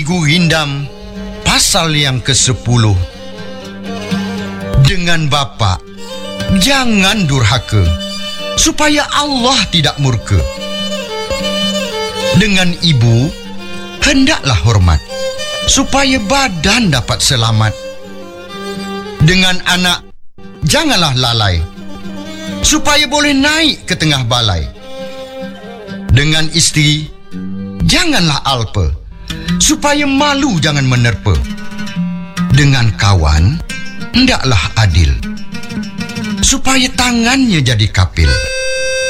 Bigu Hindam pasal yang ke-10. Dengan bapa, jangan durhaka, supaya Allah tidak murka. Dengan ibu, hendaklah hormat, supaya badan dapat selamat. Dengan anak, janganlah lalai, supaya boleh naik ke tengah balai. Dengan isteri, janganlah alpa, supaya malu jangan menerpa. Dengan kawan, hendaklah adil, supaya tangannya jadi kapil.